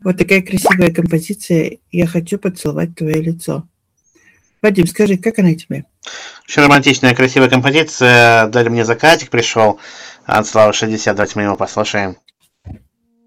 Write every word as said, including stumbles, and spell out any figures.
Вот такая красивая композиция «Я хочу поцеловать твое лицо». Вадим, скажи, как она тебе? Очень романтичная, красивая композиция. Дали мне закатик пришел от Славы шестьдесят. Давайте мы его послушаем.